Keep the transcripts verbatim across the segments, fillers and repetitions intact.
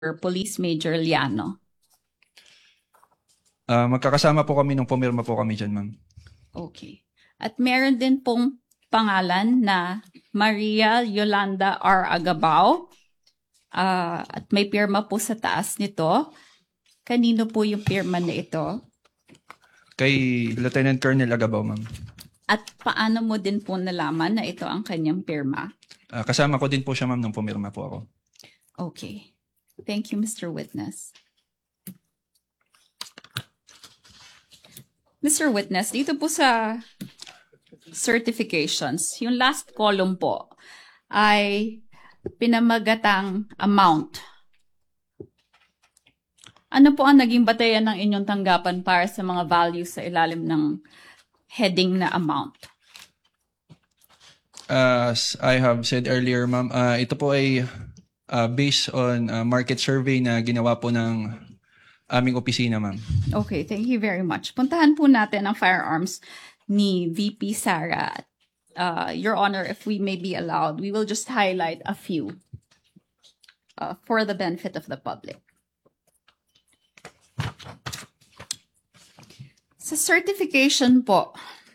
Police Major Liano. Ah, magkakasama po kami nung pumirma po kami dyan, ma'am. Okay. At meron din pong pangalan na Maria Yolanda R. Agabao. Ah, at may pirma po sa taas nito. Kanino po yung pirma na ito? Kay Lieutenant Colonel Agabao, ma'am. At paano mo din po nalaman na ito ang kanyang pirma? Ah, kasama ko din po siya, ma'am, nung pumirma po ako. Okay. Thank you, Mister Witness. Mister Witness, dito po sa certifications, yung last column po ay pinamagatang amount. Ano po ang naging batayan ng inyong tanggapan para sa mga values sa ilalim ng heading na amount? As I have said earlier, ma'am, ah, ito po ay ah, based on ah, market survey na ginawa po ng aming opisina, ma'am. Okay, thank you very much. Puntahan po natin ang firearms ni V P Sara. Uh, Your Honor, if we may be allowed, we will just highlight a few uh, for the benefit of the public. Sa certification po,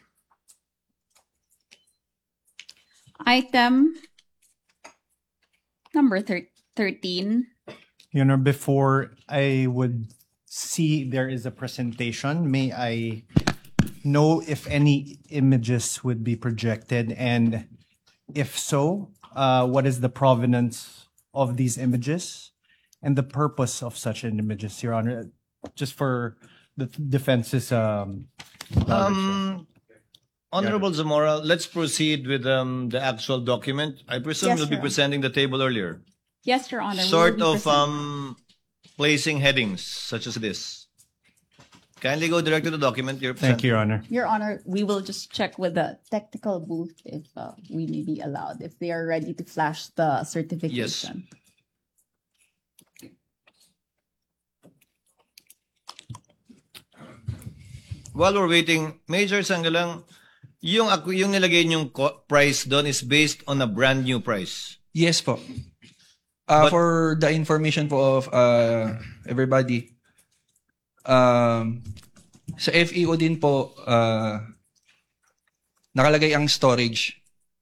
item number thir- thirteen. Your Honor, before I would see there is a presentation, may I know if any images would be projected, and if so, uh, what is the provenance of these images and the purpose of such an images, Your Honor, just for the defense's um, Um, Honorable Zamora, let's proceed with um, the actual document. I presume Yes, you'll be Your Honor. presenting the table earlier. Yes, Your Honor. we will Sort be of present- um, placing headings such as this. Kindly go direct to the document. You're Thank you, Your Honor. Your Honor, we will just check with the technical booth if uh, we may be allowed, if they are ready to flash the certification. While we're waiting, Major Sangalang, yung, ako- yung nilagay niyong co- price doon is based on a brand new price. Yes po. Ah, But- for the information po of ah, everybody, um, sa F E O din po, ah, nakalagay ang storage.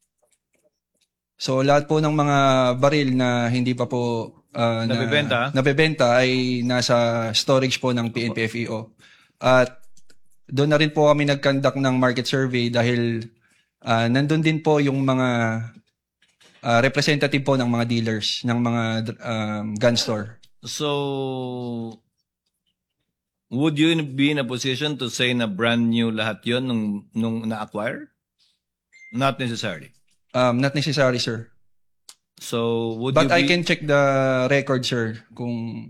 So lahat po ng mga baril na hindi pa po ah, na- Nabebenta? nabebenta ay nasa storage po ng P N P F E O. At doon na rin po kami nag-conduct ng market survey dahil ah, nandun din po yung mga ah, representative po ng mga dealers ng mga um, gun store. So, would you be in a position to say na brand new lahat yon nung, nung na-acquire? Not necessarily. Um, not necessary, sir. So, would But you I be, can check the record, sir, kung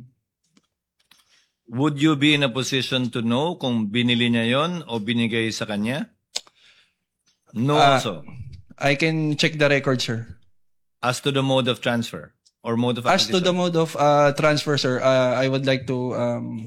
would you be in a position to know kung binili niya yon o binigay sa kanya? No Ah, also. I can check the record, sir. As to the mode of transfer or mode of As to the acquisition. mode of uh, transfer, sir, uh, I would like to um,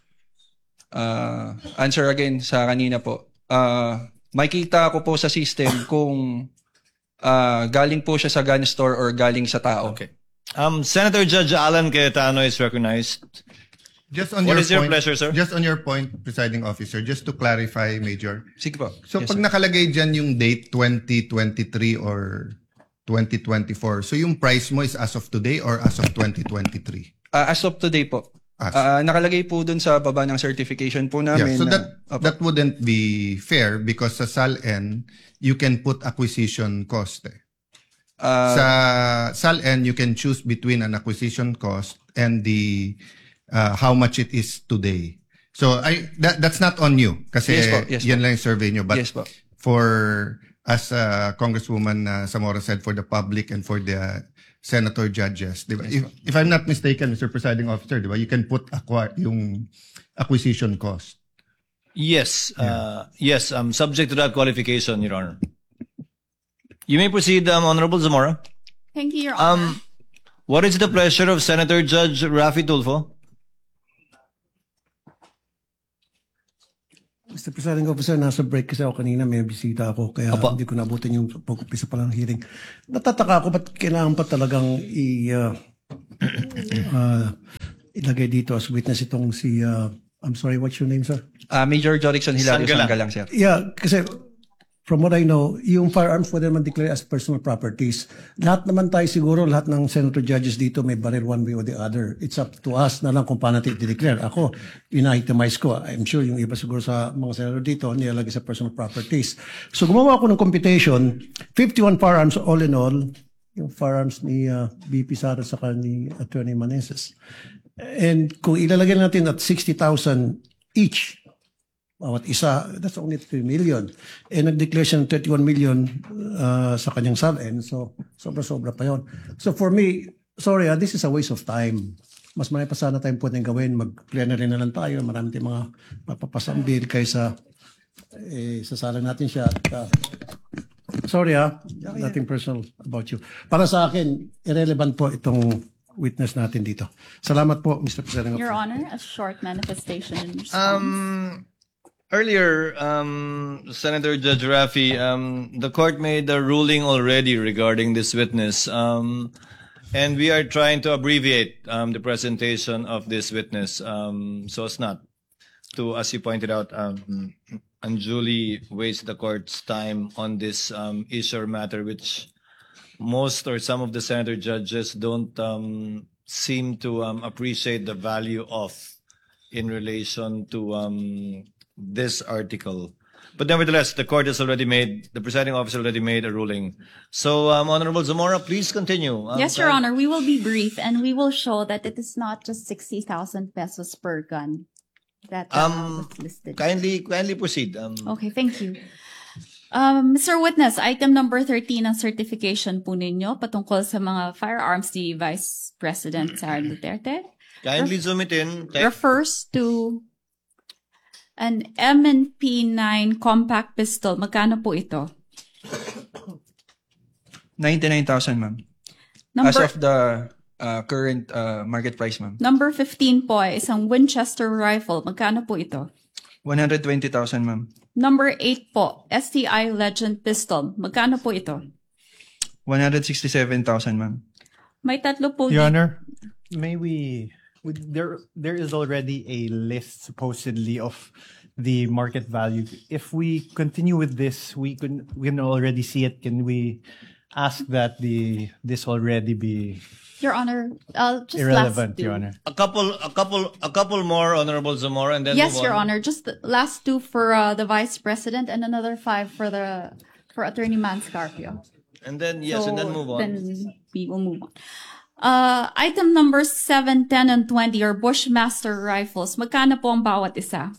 uh, answer again sa kanina po. Uh, makita ko po sa system kung uh, galing po siya sa gun store or galing sa tao. Okay. Um, Senator Judge Alan Cayetano is recognized. Just on What your is your point, pleasure, sir? Just on your point, presiding officer, just to clarify, Major. Sige po. So Yes, pag sir. nakalagay dyan yung date twenty twenty-three or twenty twenty-four, so yung price mo is as of today or as of twenty twenty-three? Uh, as of today po. As. Uh, nakalagay po dun sa baba ng certification po namin. Yeah, so na- that Opo. that wouldn't be fair because sa S A L N, you can put acquisition cost. Eh. Uh, Sa S A L N, you can choose between an acquisition cost and the uh, how much it is today. So I that that's not on you kasi Yes po, yes yan po. lang yung survey nyo. But Yes po. for as uh, Congresswoman uh, Zamora said, for the public and for the senator judges, di ba? If, if I'm not mistaken, Mister Presiding Officer, di ba? You can put acquire yung acquisition cost. Yes, uh, yes, um, subject to that qualification, Your Honor. You may proceed, um, Honorable Zamora. Thank you, Your Honor. Um, what is the pleasure of Senator Judge Rafi Tulfo? Mister Presiding Officer, nasa break kasi ako kanina, may bisita ako, kaya Apa. hindi ko nabutin yung pag-upisa pa lang ng hearing. Natataka ako, ba't kailangan pa talagang i, uh, uh, ilagay dito as witness itong si, uh, I'm sorry, what's your name, sir? Ah, Major Jorickson Hilario Sanggalang. Sanggalang, sir. Yeah, kasi from what I know, yung firearms pwede naman declare as personal properties. Lahat naman tayo siguro, lahat ng senator judges dito may baril one way or the other. It's up to us na lang kung paano natin i-declare. Ako, ina-itemize ko. I'm sure yung iba siguro sa mga senator dito, nilalagay sa personal properties. So gumawa ako ng computation, fifty-one firearms all in all, yung firearms ni uh, B P Sara sa ni Attorney Maneses. And kung ilalagay natin at sixty thousand each, bawat isa, that's only three million. Eh, nag-declare siya ng thirty-one million uh, sa kanyang sal-en. So, sobra-sobra pa yon. So, for me, sorry, ah, this is a waste of time. Mas marami pa sana tayong pwedeng gawin. Mag-plenary na lang tayo. Marami tayong mga mapapasang bill kaysa eh, sasalang natin siya. At, uh, sorry, ah, nothing personal about you. Para sa akin, irrelevant po itong witness natin dito. Salamat po, Mister President. Your Honor, a short manifestation in response. Um, earlier, um, Senator Judge Rafi, um, the court made a ruling already regarding this witness, um, and we are trying to abbreviate um, the presentation of this witness um, so as not to, as you pointed out, um, unduly waste the court's time on this um, issue or matter, which most or some of the senator judges don't um, seem to um, appreciate the value of in relation to um, this article. But nevertheless, the court has already made, the presiding officer already made a ruling. So, um, Honorable Zamora, please continue. Um, Yes, Your Honor, we will be brief and we will show that it is not just sixty thousand pesos per gun that uh, Um, was listed. Kindly, kindly proceed. Um, Okay, thank you. Um, Mister Witness, item number thirteen ang certification po ninyo patungkol sa mga firearms ni Vice President Sara Duterte kindly zoom it in. Tech- refers to an M and P nine compact pistol. Magkano po ito? ninety-nine thousand, ma'am. Number, As of the uh, current uh, market price, ma'am. number fifteen po ay isang Winchester rifle. Magkano po ito? one hundred twenty thousand, ma'am. Number eight po, S T I Legend pistol. Magkano po ito? one hundred sixty-seven thousand, ma'am. May tatlo po. Your di- Honor, may we, would- there, there is already a list supposedly of the market value. If we continue with this, we can, we can already see it. Can we ask that the, this already be Your Honor, uh, just irrelevant, last two. Your Honor? a couple, a couple, a couple more, Honorable Zamora, and then Yes, move Your on. Honor. Just the last two for uh, the Vice President and another five for the for Attorney Manscarpio. And then, yes, So and then move on. Then we will move on. Uh, item number seven, ten, and twenty are Bushmaster rifles. Magkano po ang bawat isa?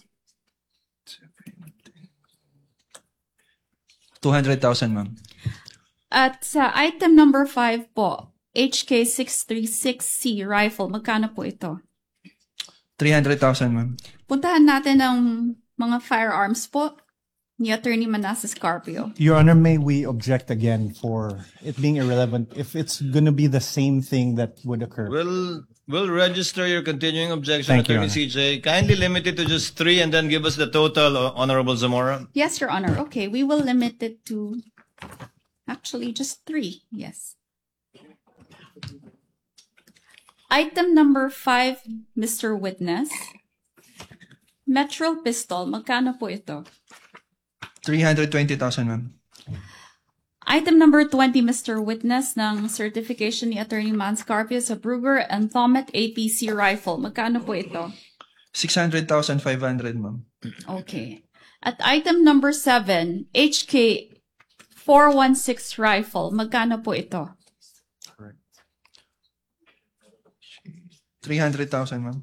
two hundred thousand, ma'am. At sa item number five po, H K six thirty-six C rifle. Magkano po ito? three hundred thousand, ma'am. Puntahan natin ang mga firearms po ni Attorney Manasseh Carpio. Your Honor, may we object again for it being irrelevant if it's going to be the same thing that would occur? We'll, we'll register your continuing objection, Thank you, Attorney Honor. C J. Kindly limit it to just three and then give us the total, uh, Honorable Zamora. Yes, Your Honor. Okay, we will limit it to actually just three. Yes. Item number five, Mister Witness. Metro pistol. Magkano po ito? three hundred twenty thousand, ma'am. Item number twenty, Mister Witness, ng certification ni Attorney Manscarpio sa Brugger and Thomet A P C rifle. Magkano po ito? six hundred thousand five hundred, ma'am. Okay. At item number seven, H K four sixteen rifle. Magkano po ito? three hundred thousand, ma'am.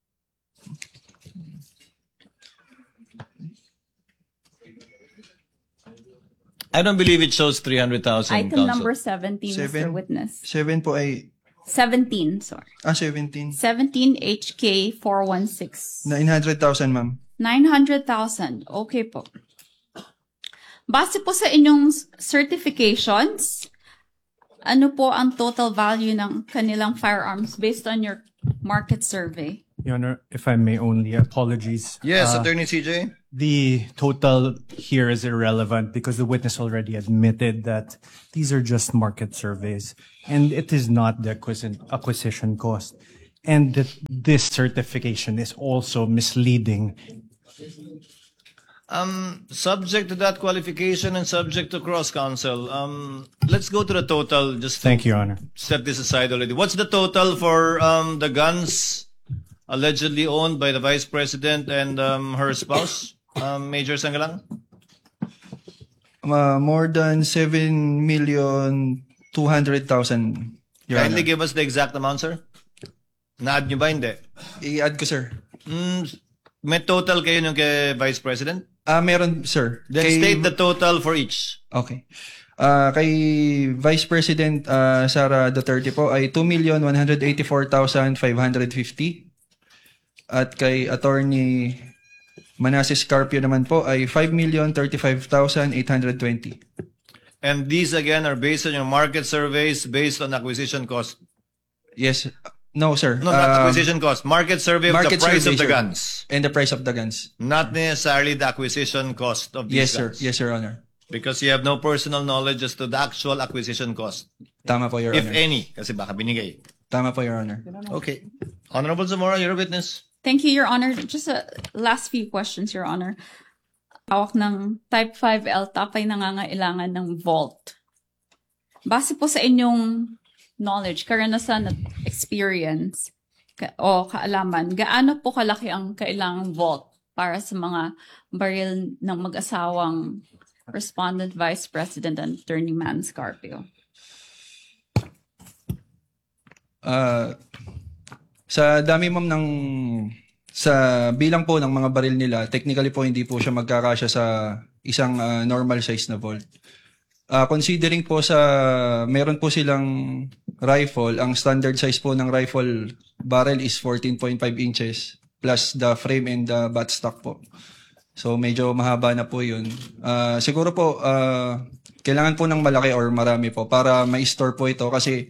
I don't believe it shows three hundred thousand. Item number seventeen, Mister Seven? Witness. seven po ay, seventeen, sorry. ah, seventeen. seventeen H K four sixteen. nine hundred thousand, ma'am. nine hundred thousand. Okay po. Base po sa inyong certifications, ano po ang total value ng kanilang firearms based on your market survey? Your Honor, if I may only, apologies. Yes, Uh, Attorney C J. The total here is irrelevant because the witness already admitted that these are just market surveys and it is not the acquisition, acquisition cost. And that this certification is also misleading. Um, subject to that qualification and subject to cross counsel. Um, let's go to the total. Just to Thank you, Your Honor. set this aside already. What's the total for um the guns allegedly owned by the vice president and um her spouse, um, Major Sangalang? Uh, more than seven million two hundred thousand, Your Kindly Honor. give us the exact amount, sir. Na-add nyo ba? Hindi. I-add ko, sir. Mm, may total kayo nung kay vice president? Ah, meron, sir. Then Kay- state the total for each. Okay. Ah, kay Vice President ah, Sara Duterte po ay two million one hundred eighty-four thousand five hundred fifty. At kay Attorney Manasseh Carpio naman po ay five million thirty-five thousand eight hundred twenty. And these again are based on your market surveys based on acquisition cost. Yes. No, sir. No, not Um, acquisition cost. Market survey of the market price survey, of the sir. guns. And the price of the guns. Not necessarily the acquisition cost of these Yes, sir. guns. Yes, Your Honor. Because you have no personal knowledge as to the actual acquisition cost. Tama po, Your If Honor. any. Kasi baka binigay. Tama po, Your Honor. Okay. Honorable Zamora, you're a witness. Thank you, Your Honor. Just a last few questions, Your Honor. Hawak ng Type five L T A P ay nangangailangan ng vault. Base po sa inyong knowledge, karanasan at experience ka- o kaalaman, gaano po kalaki ang kailangang vault para sa mga baril ng mag-asawang Respondent Vice President and Attorney Mans Carpio? Ah, sa dami ma'am ng sa bilang po ng mga baril nila, technically po hindi po siya magkakasya sa isang ah, normal size na vault. Ah, considering po sa meron po silang rifle, ang standard size po ng rifle barrel is fourteen point five inches plus the frame and the buttstock po. So medyo mahaba na po 'yun. Ah, siguro po ah, kailangan po ng malaki or marami po para ma-store po ito kasi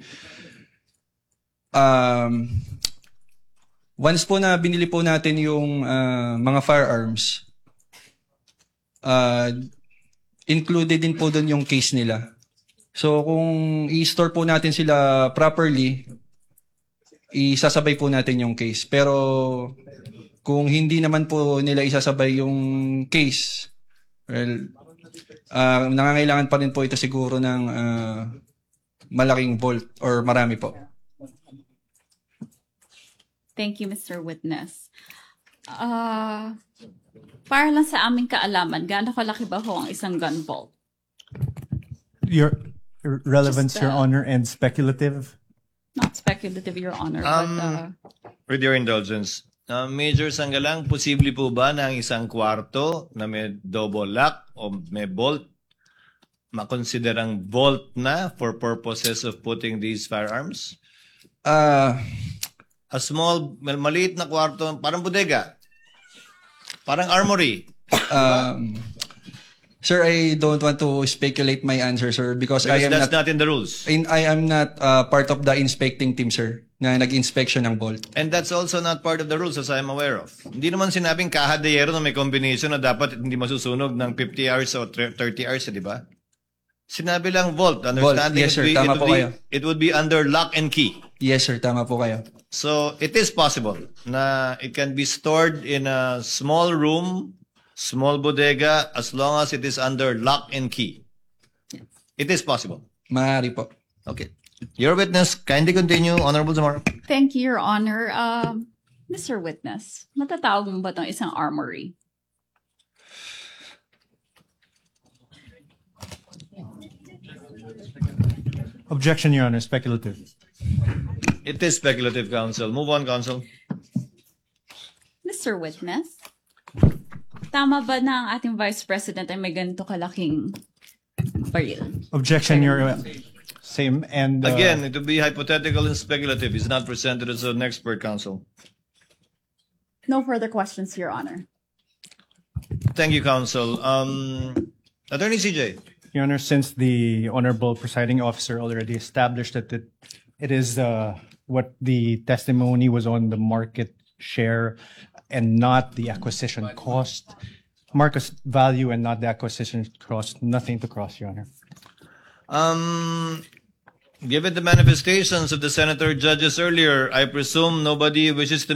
um, once po na binili po natin yung ah, mga firearms, uh, included din po doon yung case nila. So kung i-store po natin sila properly, isasabay po natin yung case. Pero kung hindi naman po nila isasabay yung case, well, uh, nangangailangan pa rin po ito siguro ng uh, malaking vault or marami po. Thank you, Mister Witness. Ah, para lang sa aming kaalaman, gaano kalaki ba ho ang isang gun vault? Your relevance, Just, Your uh, Honor, and speculative. Not speculative, Your Honor, Um, but uh, With your indulgence, uh, Major Sangalang, posible po ba na ang isang kwarto na may double lock o may bolt makonsiderang vault na for purposes of putting these firearms? Ah, A small, mal- maliit na kwarto, parang bodega, parang armory. um, sir, I don't want to speculate my answer, sir, because, Because I am that's not, not in the rules. in, I am not uh, part of the inspecting team, sir, na nag-inspection ng vault. And that's also not part of the rules as I'm aware of. Hindi naman sinabing kahadeyero na may combination na dapat hindi masusunog ng fifty hours o thirty hours, eh, di ba? Sinabi lang vault. Understanding Yes, sir. it, would be, Tama it, po would be, kayo. it would be under lock and key. Yes, sir, tama po kayo. So it is possible na it can be stored in a small room, small bodega, as long as it is under lock and key. It is possible. Maaari po. Okay. Your witness, kindly continue, Honorable Zamora. thank you, Your Honor. Um, Mister Witness, matatawag mo ba itong isang armory? Objection, Your Honor, speculative. It is speculative, counsel. Move on, counsel. Mister Witness, tama ba na ang ating Vice President ay may ganito kalaking baril? Objection, Your same and uh, Again, it would be hypothetical and speculative. He's not presented as an expert, counsel. No further questions, Your Honor. Thank you, counsel. Um, Attorney C J. Your Honor, since the Honorable Presiding Officer already established that it, it is uh, what the testimony was on the market share and not the acquisition cost, market value and not the acquisition cost. Nothing to cross, Your Honor. Um, given the manifestations of the senator judges earlier, I presume nobody wishes to